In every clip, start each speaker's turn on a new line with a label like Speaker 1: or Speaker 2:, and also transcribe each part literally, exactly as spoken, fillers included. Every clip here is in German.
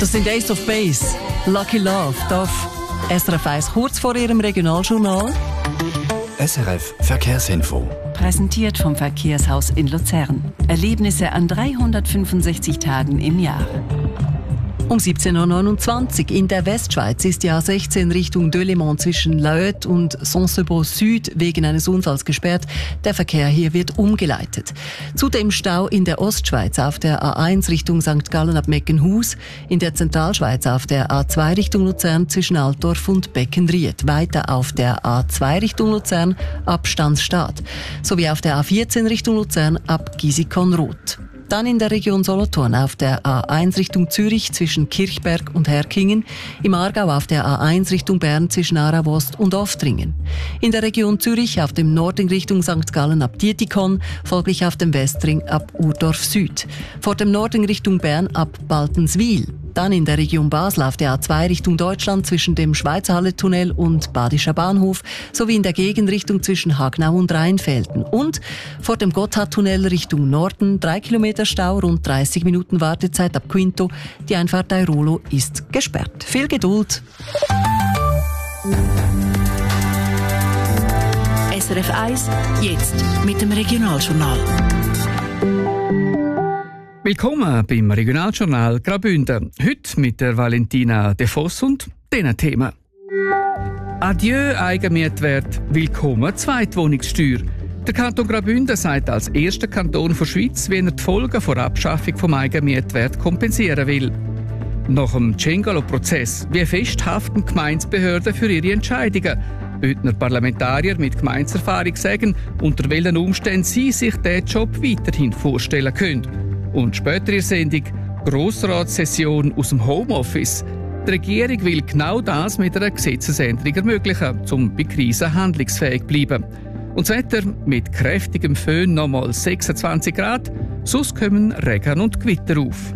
Speaker 1: Das sind Ace of Base, Lucky Love, auf S R F eins kurz vor ihrem Regionaljournal.
Speaker 2: S R F Verkehrsinfo.
Speaker 3: Präsentiert vom Verkehrshaus in Luzern. Erlebnisse an dreihundertfünfundsechzig Tagen im Jahr.
Speaker 1: Um siebzehn Uhr neunundzwanzig in der Westschweiz ist die A sechzehn Richtung Delémont zwischen La Hötte und Saint-Sebaud Süd wegen eines Unfalls gesperrt. Der Verkehr hier wird umgeleitet. Zudem Stau in der Ostschweiz auf der A eins Richtung Sankt Gallen ab Meckenhus, in der Zentralschweiz auf der A zwei Richtung Luzern zwischen Altdorf und Beckenried, weiter auf der A zwei Richtung Luzern ab Stanzstadt, sowie auf der A vierzehn Richtung Luzern ab Gisikon-Roth. Dann in der Region Solothurn auf der A eins Richtung Zürich zwischen Kirchberg und Herkingen, im Aargau auf der A eins Richtung Bern zwischen Aarau-Ost und Oftringen. In der Region Zürich auf dem Nordring Richtung Sankt Gallen ab Dietikon, folglich auf dem Westring ab Urdorf Süd. Vor dem Nordring Richtung Bern ab Baltenswil. Dann in der Region Basel auf der A zwei Richtung Deutschland zwischen dem Schweizerhalle-Tunnel und Badischer Bahnhof sowie in der Gegenrichtung zwischen Hagnau und Rheinfelden. Und vor dem Gotthardtunnel Richtung Norden drei Kilometer Stau, rund dreißig Minuten Wartezeit ab Quinto. Die Einfahrt Airolo ist gesperrt. Viel Geduld!
Speaker 3: S R F eins, jetzt mit dem Regionaljournal.
Speaker 4: Willkommen beim Regionaljournal Graubünden. Heute mit der Valentina De Voss und diesen Themen. Adieu Eigenmietwert, willkommen Zweitwohnungssteuer. Der Kanton Graubünden sagt als erster Kanton der Schweiz, wie er die Folgen der Abschaffung des Eigenmietwerts kompensieren will. Nach dem Cengalo-Prozess, wie fest haften Gemeindebehörden für ihre Entscheidungen? Bündner Parlamentarier mit Gemeindeerfahrung sagen, unter welchen Umständen sie sich diesen Job weiterhin vorstellen können. Und später in der Sendung Grossratssession aus dem Homeoffice. Die Regierung will genau das mit einer Gesetzesänderung ermöglichen, um bei Krisen handlungsfähig zu bleiben. Und das Wetter mit kräftigem Föhn nochmal sechsundzwanzig Grad, sonst kommen Regen und Gewitter auf.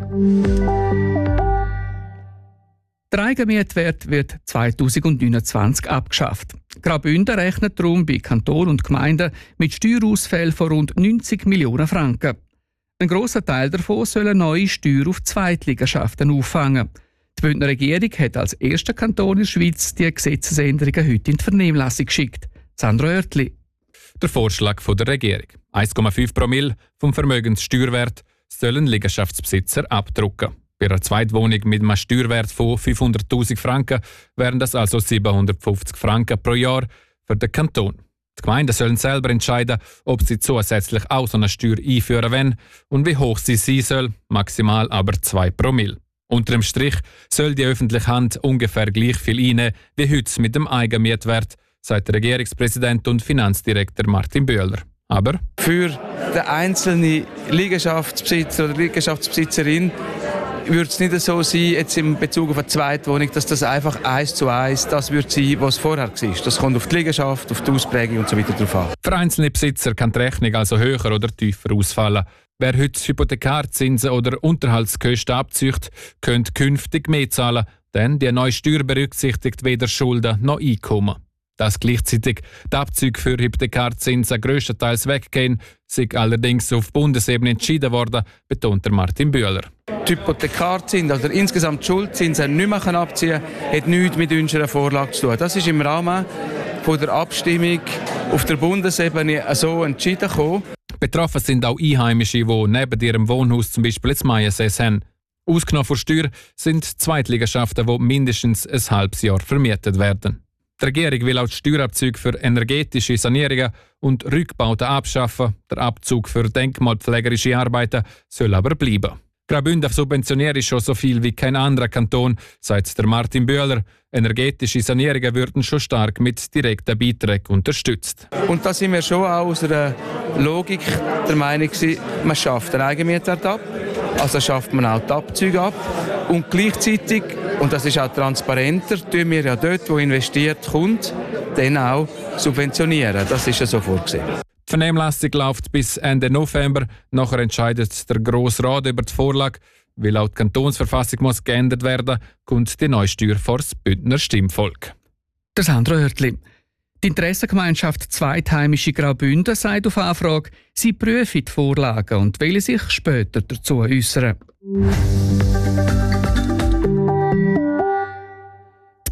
Speaker 4: Der Eigenmietwert wird zweitausendneunundzwanzig abgeschafft. Graubünden rechnet darum bei Kanton und Gemeinden mit Steuerausfällen von rund neunzig Millionen Franken. Ein grosser Teil davon soll eine neue Steuer auf Zweitliegenschaften auffangen. Die Bündner Regierung hat als erster Kanton in der Schweiz die Gesetzesänderungen heute in die Vernehmlassung geschickt. Sandro Oertli.
Speaker 5: Der Vorschlag der Regierung. eins Komma fünf Promille vom Vermögenssteuerwert sollen Liegenschaftsbesitzer abdrucken. Bei einer Zweitwohnung mit einem Steuerwert von fünfhunderttausend Franken wären das also siebenhundertfünfzig Franken pro Jahr für den Kanton. Die Gemeinden sollen selber entscheiden, ob sie zusätzlich auch so eine Steuer einführen wollen und wie hoch sie sein soll, maximal aber zwei Promille. Unter dem Strich soll die öffentliche Hand ungefähr gleich viel einnehmen wie heute mit dem Eigenmietwert, sagt der Regierungspräsident und Finanzdirektor Martin Bühler. Aber
Speaker 6: für den einzelnen Liegenschaftsbesitzer oder Liegenschaftsbesitzerin würde es nicht so sein, jetzt in Bezug auf eine Zweitwohnung, dass das einfach eins zu eins das wird sein, was vorher war. Das kommt auf die Liegenschaft, auf die Ausprägung und so weiter drauf an.
Speaker 5: Für einzelne Besitzer kann die Rechnung also höher oder tiefer ausfallen. Wer heute Hypothekarzinsen oder Unterhaltskosten abzieht, könnte künftig mehr zahlen, denn die neue Steuer berücksichtigt weder Schulden noch Einkommen. Dass gleichzeitig die Abzüge für Hypothekarzinsen grösstenteils weggehen, sei allerdings auf Bundesebene entschieden worden, betont Martin Bühler.
Speaker 6: Die Hypothekarzins, also insgesamt die Schuldzinsen nicht mehr abziehen können, hat nichts mit unserer Vorlage zu tun. Das ist im Rahmen von der Abstimmung auf der Bundesebene so entschieden gekommen.
Speaker 5: Betroffen sind auch Einheimische, die neben ihrem Wohnhaus zum Beispiel jetzt Maiensäß haben. Ausgenommen von Steuer sind Zweitliegenschaften, die mindestens ein halbes Jahr vermietet werden. Die Regierung will auch die Steuerabzüge für energetische Sanierungen und Rückbauten abschaffen. Der Abzug für denkmalpflegerische Arbeiten soll aber bleiben. Graubünden subventioniert schon so viel wie kein anderer Kanton, sagt der Martin Bühler. Energetische Sanierungen würden schon stark mit direkten Beiträgen unterstützt.
Speaker 6: Und da sind wir schon auch aus einer Logik der Meinung, man schafft den Eigenmietwert ab, also schafft man auch die Abzüge ab. Und gleichzeitig, und das ist auch transparenter, tun wir ja dort, wo investiert kommt, dann auch subventionieren. Das ist ja so vorgesehen.
Speaker 5: Die Vernehmlassung läuft bis Ende November. Nachher entscheidet der Grosse Rat über die Vorlage. Weil auch die Kantonsverfassung muss geändert werden, kommt die neue Steuer vor das Bündner Stimmvolk.
Speaker 4: Der Sandro Oertli. Die Interessengemeinschaft Zweitheimische Graubünden sagt auf Anfrage, sie prüfe die Vorlagen und will sich später dazu äußern.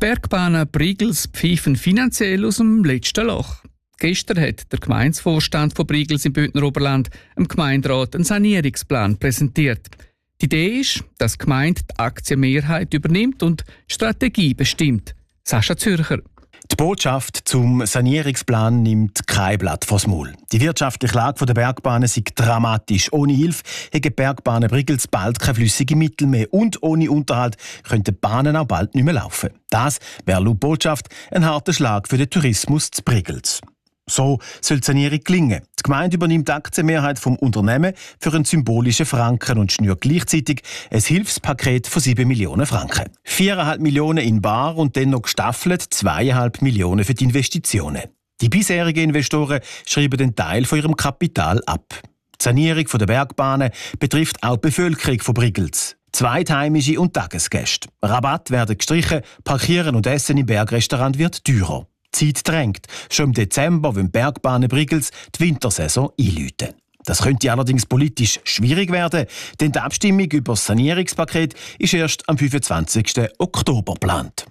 Speaker 4: Bergbahnen Brigels pfeifen finanziell aus dem letzten Loch. Gestern hat der Gemeindevorstand von Brigels im Bündner Oberland dem Gemeinderat einen Sanierungsplan präsentiert. Die Idee ist, dass die Gemeinde die Aktienmehrheit übernimmt und die Strategie bestimmt. Sascha Zürcher.
Speaker 7: Die Botschaft zum Sanierungsplan nimmt kein Blatt vors Maul. Die wirtschaftliche Lage der Bergbahnen sei dramatisch. Ohne Hilfe hätten die Bergbahnen Brigels bald keine flüssigen Mittel mehr. Und ohne Unterhalt könnten die Bahnen auch bald nicht mehr laufen. Das wäre laut Botschaft ein harter Schlag für den Tourismus zu Brigels. So soll die Sanierung gelingen. Die Gemeinde übernimmt die Aktienmehrheit vom Unternehmen für einen symbolischen Franken und schnürt gleichzeitig ein Hilfspaket von sieben Millionen Franken. viereinhalb Millionen in bar und dann noch gestaffelt zweieinhalb Millionen für die Investitionen. Die bisherigen Investoren schreiben den Teil von ihrem Kapital ab. Die Sanierung der Bergbahnen betrifft auch die Bevölkerung von Brigels. Zweitheimische und Tagesgäste. Rabatt werden gestrichen, Parkieren und Essen im Bergrestaurant wird teurer. Die Zeit drängt. Schon im Dezember wollen Bergbahnen Brigels die Wintersaison einläuten. Das könnte allerdings politisch schwierig werden, denn die Abstimmung über das Sanierungspaket ist erst am fünfundzwanzigsten Oktober geplant.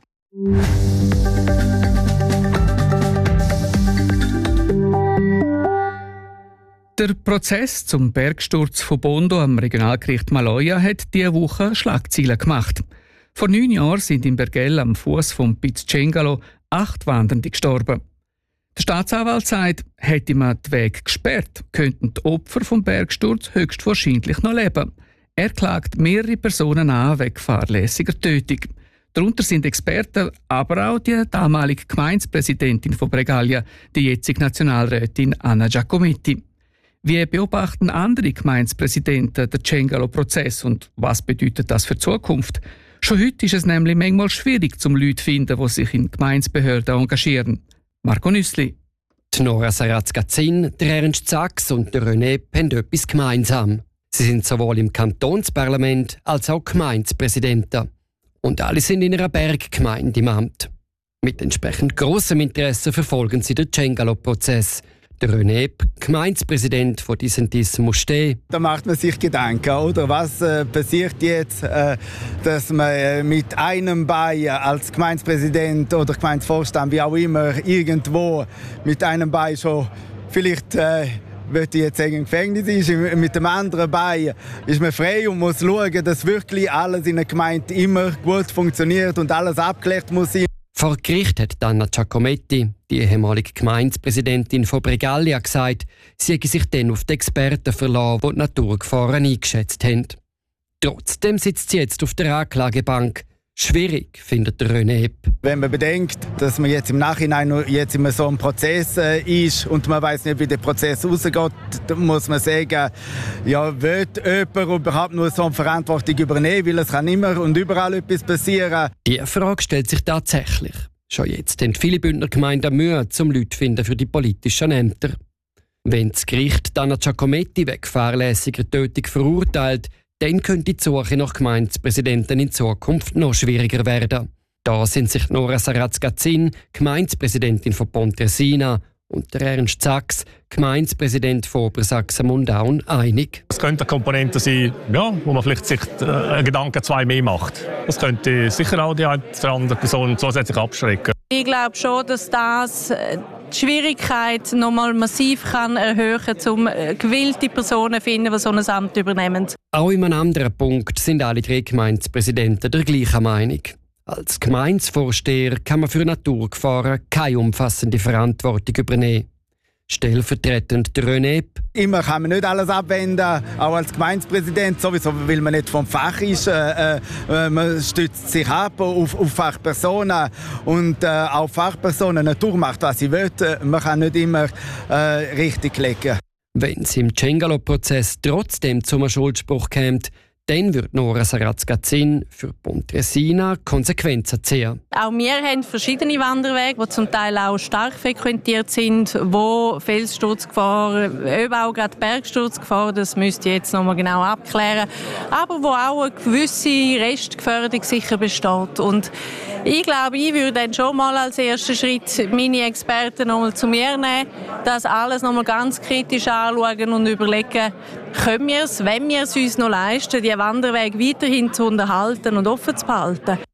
Speaker 4: Der Prozess zum Bergsturz von Bondo am Regionalgericht Maloja hat diese Woche Schlagzeilen gemacht. Vor neun Jahren sind in Bergell am Fuß vom Piz Cengalo acht Wandernde gestorben. Der Staatsanwalt sagt, hätte man den Weg gesperrt, könnten die Opfer vom Bergsturz höchstwahrscheinlich noch leben. Er klagt mehrere Personen an wegen fahrlässiger Tötung. Darunter sind Experten, aber auch die damalige Gemeindepräsidentin von Bregaglia, die jetzige Nationalrätin Anna Giacometti. Wie beobachten andere Gemeindepräsidenten den Cengalo-Prozess und was bedeutet das für die Zukunft? Schon heute ist es nämlich manchmal schwierig, zum Leute zu finden, die sich in Gemeindebehörden engagieren. Marco Nüssli.
Speaker 8: Die Nora Saratz-Gazzin, der Ernst Sachs und der René haben etwas gemeinsam. Sie sind sowohl im Kantonsparlament als auch Gemeindepräsidenten. Und alle sind in einer Berggemeinde im Amt. Mit entsprechend grossem Interesse verfolgen sie den Cengalo-Prozess. Der René, Gemeindepräsident von Disentis Musté.
Speaker 9: Da macht man sich Gedanken, oder? Was äh, passiert jetzt, äh, dass man äh, mit einem Bein als Gemeindepräsident oder Gemeindevorstand, wie auch immer, irgendwo mit einem Bein schon vielleicht äh, würde ich jetzt sagen, im Gefängnis ist, mit dem anderen Bein ist man frei und muss schauen, dass wirklich alles in der Gemeinde immer gut funktioniert und alles abgeklärt muss sein.
Speaker 8: Vor Gericht hat Anna Giacometti, die ehemalige Gemeindepräsidentin von Bregaglia, gesagt, sie hätte sich dann auf die Experten verlassen, die die Naturgefahren eingeschätzt haben. Trotzdem sitzt sie jetzt auf der Anklagebank. Schwierig, findet der René.
Speaker 9: Wenn man bedenkt, dass man jetzt im Nachhinein jetzt in so einem Prozess äh, ist und man weiß nicht, wie der Prozess rausgeht, dann muss man sagen, ja, wird jemand überhaupt nur so eine Verantwortung übernehmen, weil es kann immer und überall etwas passieren.
Speaker 8: Die Frage stellt sich tatsächlich. Schon jetzt haben viele Bündner Gemeinden Mühe, um Leute zu finden für die politischen Ämter. Wenn das Gericht Anna Giacometti wegen fahrlässiger Tötung verurteilt, dann könnte die Suche nach Gemeindepräsidenten in Zukunft noch schwieriger werden. Da sind sich Nora Saratz-Gazzin, Gemeindepräsidentin von Pontresina, und der Ernst Sachs, Gemeindepräsident von Obersachsen-Mundaun, einig.
Speaker 10: Es könnte eine Komponente sein, ja, wo man vielleicht sich äh, einen Gedanken zwei mehr macht. Das könnte sicher auch die eine oder andere Person zusätzlich abschrecken.
Speaker 11: Ich glaube schon, dass das die Schwierigkeit noch mal massiv kann erhöhen kann, um gewillte Personen zu finden, die so ein Amt übernehmen.
Speaker 8: Auch in einem anderen Punkt sind alle drei Gemeindepräsidenten der gleichen Meinung. Als Gemeindevorsteher kann man für Naturgefahren keine umfassende Verantwortung übernehmen. Stellvertretend der René.
Speaker 9: Immer kann man nicht alles abwenden, auch als Gemeindepräsident, sowieso, weil man nicht vom Fach ist. Äh, äh, man stützt sich ab auf, auf Fachpersonen und äh, auch Fachpersonen Natur macht, was sie will. Man kann nicht immer äh, richtig legen.
Speaker 8: Wenn es im Cengalo-Prozess trotzdem zum Schuldspruch kommt, dann wird Nora Saratz-Gazzin für Pontresina Konsequenzen ziehen.
Speaker 11: Auch wir haben verschiedene Wanderwege, die zum Teil auch stark frequentiert sind, wo Felssturzgefahr, eben auch gerade Bergsturzgefahr, das müsst ihr jetzt noch mal genau abklären, aber wo auch eine gewisse Restgefährdung sicher besteht. Und ich glaube, ich würde dann schon mal als ersten Schritt meine Experten noch mal zu mir nehmen, das alles noch mal ganz kritisch anschauen und überlegen, können wir es, wenn wir es uns noch leisten, die Wanderwege weiterhin zu unterhalten und offen zu behalten.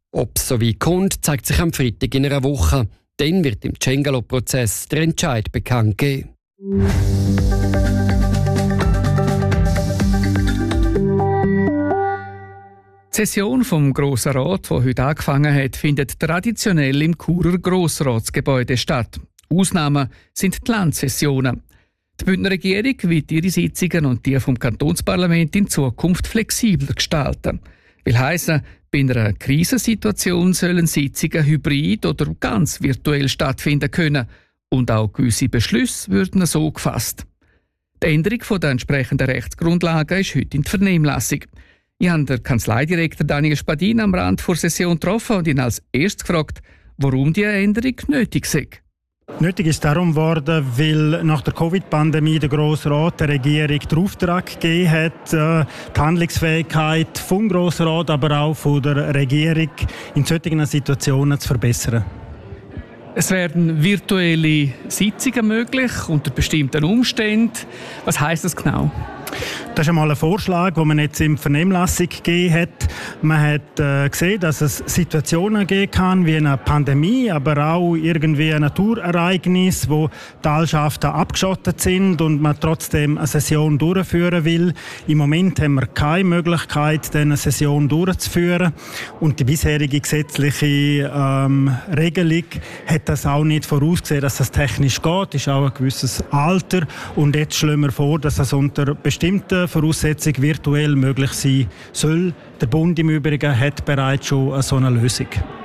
Speaker 8: Ob es so wie kommt, zeigt sich am Freitag in einer Woche. Dann wird im Cengalo-Prozess der Entscheid bekannt geben.
Speaker 4: Die Session vom Grossen Rat, die heute angefangen hat, findet traditionell im Churer Grossratsgebäude statt. Ausnahmen sind die Landsessionen. Die Bündner Regierung wird ihre Sitzungen und die vom Kantonsparlament in Zukunft flexibler gestalten. Will heissen, bei einer Krisensituation sollen Sitzungen hybrid oder ganz virtuell stattfinden können. Und auch gewisse Beschlüsse würden so gefasst. Die Änderung der entsprechenden Rechtsgrundlagen ist heute in der Vernehmlassung. Ich habe den Kanzleidirektor Daniel Spadin am Rand der Session getroffen und ihn als erstes gefragt, warum diese Änderung nötig sei.
Speaker 12: Nötig ist darum geworden, weil nach der Covid-Pandemie der Grosse Rat der Regierung den Auftrag gegeben hat, die Handlungsfähigkeit vom Grossen Rat, aber auch von der Regierung in solchen Situationen zu verbessern.
Speaker 4: Es werden virtuelle Sitzungen möglich unter bestimmten Umständen. Was heisst das genau?
Speaker 12: Das ist einmal ein Vorschlag, den man jetzt in Vernehmlassung gegeben hat. Man hat äh, gesehen, dass es Situationen geben kann, wie eine Pandemie, aber auch irgendwie ein Naturereignis, wo Talschaften abgeschottet sind und man trotzdem eine Session durchführen will. Im Moment haben wir keine Möglichkeit, eine Session durchzuführen. Und die bisherige gesetzliche ähm, Regelung hat das auch nicht vorausgesehen, dass das technisch geht. Es ist auch ein gewisses Alter. Und jetzt schlagen wir vor, dass das unter bestimmten Voraussetzungen virtuell möglich sein soll. Der Bund im Übrigen hat bereits schon eine so eine Lösung.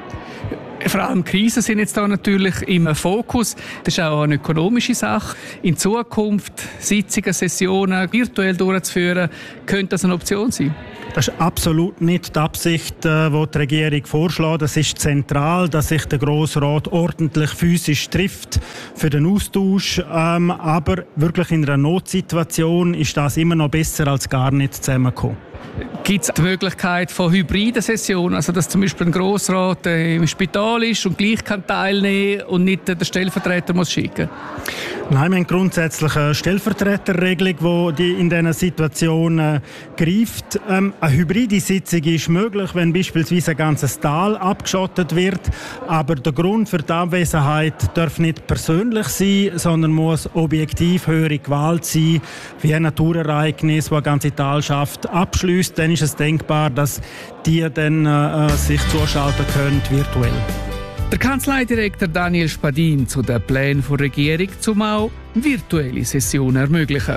Speaker 4: Vor allem Krisen sind jetzt da natürlich im Fokus. Das ist auch eine ökonomische Sache. In Zukunft Sitzungen, Sessionen virtuell durchzuführen, könnte das eine Option sein?
Speaker 12: Das ist absolut nicht die Absicht, die die Regierung vorschlägt. Es ist zentral, dass sich der Grosse Rat ordentlich physisch trifft für den Austausch. Ähm, aber wirklich in einer Notsituation ist das immer noch besser als gar nicht zusammenkommen.
Speaker 4: Gibt es die Möglichkeit von hybriden Sessionen, also dass zum Beispiel ein Grossrat äh, im Spital ist und gleich kann teilnehmen und nicht äh, den Stellvertreter muss schicken?
Speaker 12: Nein, wir haben grundsätzlich eine Stellvertreterregelung, die in diesen Situationen greift. Ähm, eine hybride Sitzung ist möglich, wenn beispielsweise ein ganzes Tal abgeschottet wird. Aber der Grund für die Abwesenheit darf nicht persönlich sein, sondern muss objektiv höhere Gewalt sein, wie ein Naturereignis, das eine ganze Talschaft abschließt. Dann ist es denkbar, dass die dann äh, sich zuschalten können virtuell.
Speaker 4: Der Kanzleidirektor Daniel Spadin zu den Plänen der Regierung, um auch virtuelle Sessionen ermöglichen.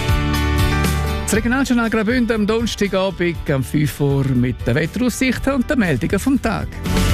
Speaker 4: Das Regionaljournal Graubünden am Donnerstagabend um fünf Uhr mit den Wetteraussichten und den Meldungen vom Tag.